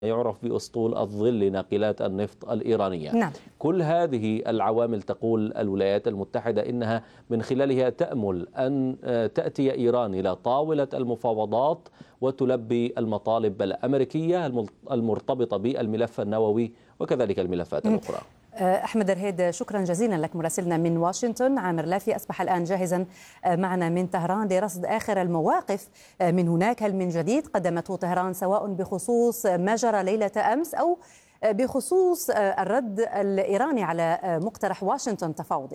يعرف بأسطول الظل لناقلات النفط الإيرانية. نعم. كل هذه العوامل تقول الولايات المتحدة إنها من خلالها تأمل أن تأتي إيران إلى طاولة المفاوضات وتلبي المطالب الأمريكية المرتبطة بالملف النووي وكذلك الملفات الأخرى. أحمد رهيد، شكرا جزيلا لك مراسلنا من واشنطن. عامر لافي أصبح الآن جاهزا معنا من طهران لرصد آخر المواقف من هناك. هل من جديد قدمته طهران سواء بخصوص ما جرى ليلة أمس أو بخصوص الرد الإيراني على مقترح واشنطن تفاوضي؟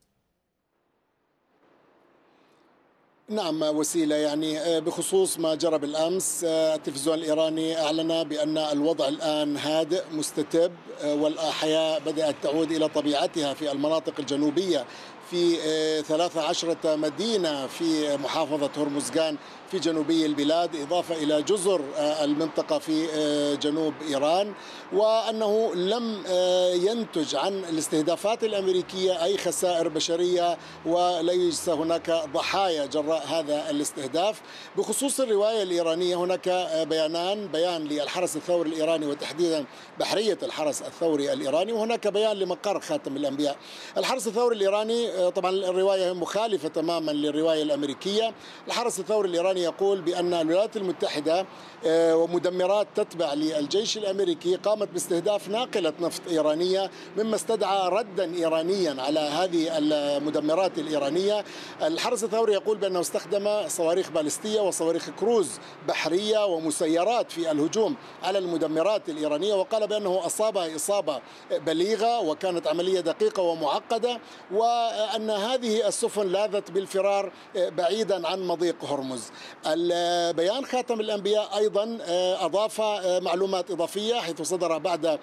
نعم وسيلة، يعني بخصوص ما جرى بالأمس التلفزيون الإيراني أعلن بأن الوضع الآن هادئ مستتب والحياة بدأت تعود إلى طبيعتها في المناطق الجنوبية في 13 مدينة في محافظة هرمزغان في جنوبي البلاد، إضافة إلى جزر المنطقة في جنوب إيران، وأنه لم ينتج عن الاستهدافات الأمريكية أي خسائر بشرية وليس هناك ضحايا جراء هذا الاستهداف. بخصوص الرواية الإيرانية هناك بيان للحرس الثوري الإيراني وتحديدا بحرية الحرس الثوري الإيراني، وهناك بيان لمقر خاتم الأنبياء. الحرس الثوري الإيراني طبعا الرواية مخالفة تماما للرواية الأمريكية. الحرس الثوري الإيراني يقول بأن الولايات المتحدة ومدمرات تتبع للجيش الأمريكي قامت باستهداف ناقلة نفط إيرانية، مما استدعى ردا إيرانيا على هذه المدمرات الإيرانية. الحرس الثوري يقول بأنه استخدم صواريخ باليستية وصواريخ كروز بحرية ومسيرات في الهجوم على المدمرات الإيرانية، وقال بأنه أصابها إصابة بليغة وكانت عملية دقيقة ومعقدة، وأن هذه السفن لاذت بالفرار بعيدا عن مضيق هرمز. البيان خاتم الأنبياء أيضا أضاف معلومات إضافية حيث صدر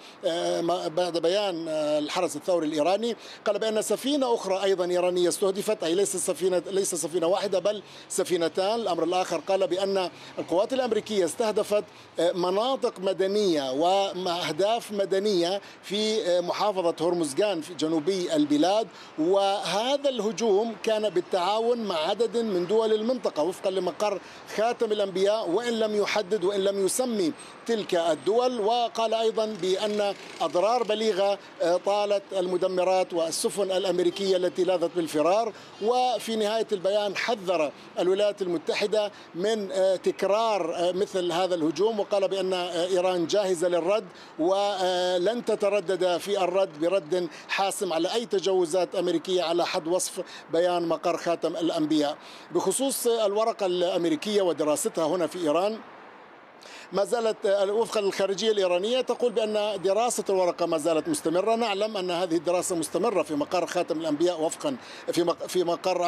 بعد بيان الحرس الثوري الإيراني، قال بأن سفينة أخرى أيضا إيرانية استهدفت، أي ليس سفينة واحدة بل سفينتان. الأمر الآخر قال بأن القوات الأمريكية استهدفت مناطق مدنية وأهداف مدنية في محافظة هرمزغان في جنوبي البلاد، وهذا الهجوم كان بالتعاون مع عدد من دول المنطقة وفقا لمقر خاتم الأنبياء، وإن لم يحدد وإن لم يسمي تلك الدول. وقال أيضا بأن أضرار بليغة طالت المدمرات والسفن الأمريكية التي لاذت بالفرار. وفي نهاية البيان حذر الولايات المتحدة من تكرار مثل هذا الهجوم، وقال بأن إيران جاهزة للرد ولن تتردد في الرد برد حاسم على أي تجاوزات أمريكية على حد وصف بيان مقر خاتم الأنبياء. بخصوص الورقة الأمريكية ودراستها هنا في إيران، ما زالت وفقا للخارجية الإيرانية تقول بأن دراسة الورقة ما زالت مستمرة. نعلم أن هذه الدراسة مستمرة في مقر خاتم الأنبياء وفقا في مقر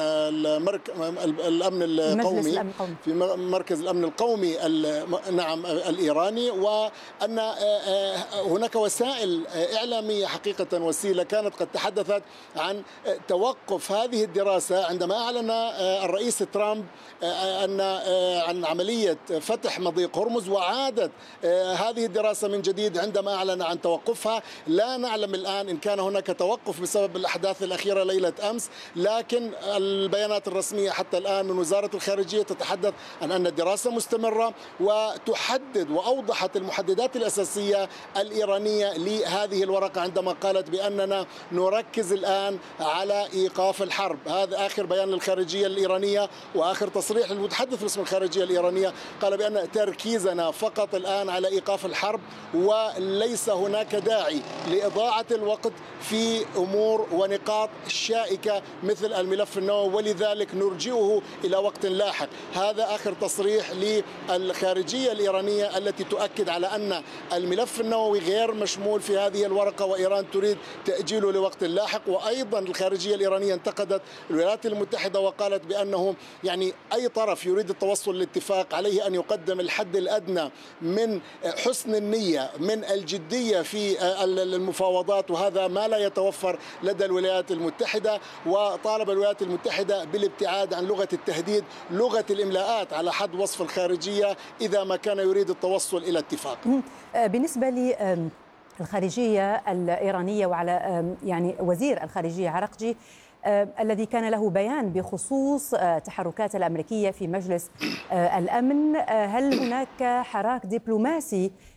الأمن القومي، في مركز الأمن القومي نعم الإيراني، وأن هناك وسائل إعلامية حقيقة وسيلة كانت قد تحدثت عن توقف هذه الدراسة عندما أعلن الرئيس ترامب عن عملية فتح مضيق هرمز، وعادت هذه الدراسة من جديد عندما أعلن عن توقفها. لا نعلم الآن إن كان هناك توقف بسبب الأحداث الأخيرة ليلة أمس، لكن البيانات الرسمية حتى الآن من وزارة الخارجية تتحدث عن أن الدراسة مستمرة، وتحدد وأوضحت المحددات الأساسية الإيرانية لهذه الورقة عندما قالت بأننا نركز الآن على إيقاف الحرب. هذا آخر بيان للخارجية الإيرانية وآخر تصريح للمتحدث باسم الخارجية الإيرانية، قال بأن تركيزنا فقط الآن على إيقاف الحرب وليس هناك داعي لإضاعة الوقت في أمور ونقاط شائكة مثل الملف النووي، ولذلك نرجئه إلى وقت لاحق. هذا آخر تصريح للخارجية الإيرانية التي تؤكد على أن الملف النووي غير مشمول في هذه الورقة وإيران تريد تأجيله لوقت لاحق. وأيضا الخارجية الإيرانية انتقدت الولايات المتحدة وقالت بأنه يعني أي طرف يريد التوصل لاتفاق عليه أن يقدم الحد الأدنى من حسن النية، من الجدية في المفاوضات، وهذا ما لا يتوفر لدى الولايات المتحدة. وطالب الولايات المتحدة بالابتعاد عن لغة التهديد، لغة الإملاءات على حد وصف الخارجية إذا ما كان يريد التوصل إلى اتفاق. بالنسبة للخارجية الإيرانية وعلى يعني وزير الخارجية عرقجي الذي كان له بيان بخصوص تحركات الأمريكية في مجلس الأمن، هل هناك حراك دبلوماسي